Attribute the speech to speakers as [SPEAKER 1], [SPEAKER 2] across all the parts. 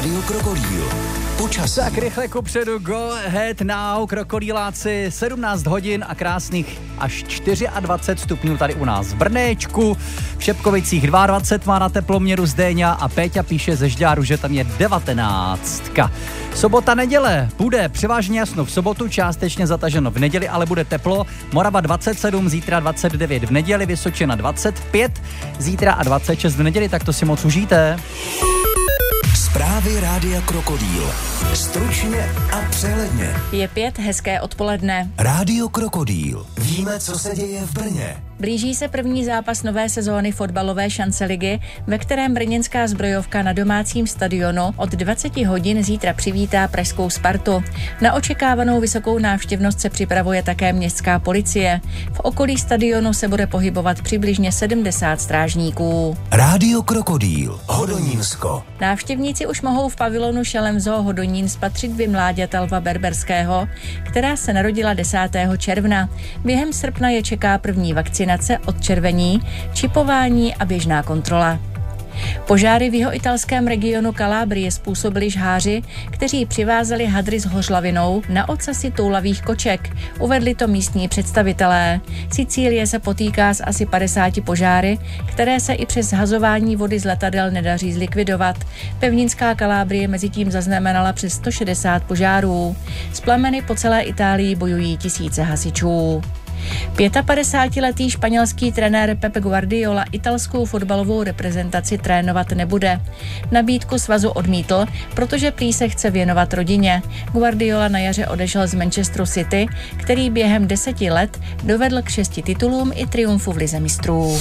[SPEAKER 1] Rádio Krokodýl. Počasí.
[SPEAKER 2] Tak rychle kupředu, go ahead now, krokodýláci, 17 hodin a krásných až 24 stupňů tady u nás v Brnéčku, v Šepkovicích 22 má na teploměru Zdéňa a Péťa píše ze Žďáru, že tam je 19. Sobota, neděle, bude převážně jasno v sobotu, částečně zataženo v neděli, ale bude teplo, Morava 27, zítra 29 v neděli, Vysočina 25, zítra a 26 v neděli, tak to si moc užijte.
[SPEAKER 1] Zprávy Rádia Krokodýl. Stručně a přehledně.
[SPEAKER 3] Je 5, hezké odpoledne.
[SPEAKER 1] Rádio Krokodýl. Víme, co se děje v Brně.
[SPEAKER 3] Blíží se první zápas nové sezóny fotbalové šance ligy, ve kterém brněnská Zbrojovka na domácím stadionu od 20 hodin zítra přivítá pražskou Spartu. Na očekávanou vysokou návštěvnost se připravuje také městská policie. V okolí stadionu se bude pohybovat přibližně 70 strážníků.
[SPEAKER 1] Rádio Krokodýl. Hodonínsko.
[SPEAKER 3] Návštěvníci už mohou v pavilonu Šelem Zoo Hodonín spatřit 2 mláďata lva berberského, která se narodila 10. června. Během srpna je čeká první vakcinace, odčervení, čipování a běžná kontrola. Požáry v jihoitalském regionu Kalábrie způsobili žháři, kteří přivázeli hadry s hořlavinou na ocasy toulavých koček. Uvedli to místní představitelé. Sicílie se potýká s asi 50 požáry, které se i přes zhazování vody z letadel nedaří zlikvidovat. Pevninská Kalábrie mezitím zaznamenala přes 160 požárů. S plameny po celé Itálii bojují tisíce hasičů. 55letý španělský trenér Pep Guardiola italskou fotbalovou reprezentaci trénovat nebude. Nabídku svazu odmítl, protože prý se chce věnovat rodině. Guardiola na jaře odešel z Manchesteru City, který během 10 let dovedl k 6 titulům i triumfu v lize mistrů.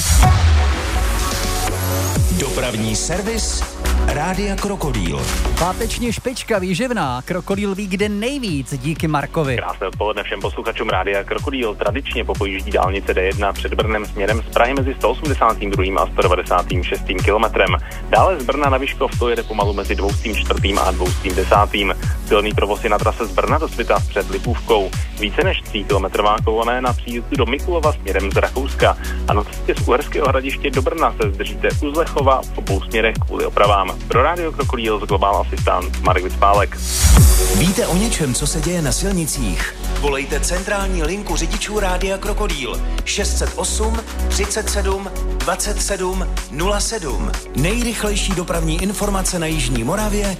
[SPEAKER 1] Dopravní servis Rádia Krokodýl.
[SPEAKER 2] Páteční špička výživná, Krokodýl ví kde nejvíc, díky Markovi.
[SPEAKER 4] Krásné odpoledne všem posluchačům Rádia Krokodýl. Tradičně popojíždí dálnice D1 před Brnem směrem z Prahy mezi 182. a 196. kilometrem. Dále z Brna na Vyškov to jede pomalu mezi 204. a 210. Silný provoz je na trase z Brna do Svitav před Lipůvkou. Více než 3kilometrová kolona na příjezdu do Mikulova směrem z Rakouska. A na cestě z Uherského Hradiště do Brna se zdržíte u Zlechova v obou směrech kvůli opravám. Pro Rádio Krokodýl z Global Asistant Marek Vyspálek.
[SPEAKER 1] Víte o něčem, co se děje na silnicích? Volejte centrální linku řidičů Rádia Krokodýl 608 37 27 07. Nejrychlejší dopravní informace na jižní Moravě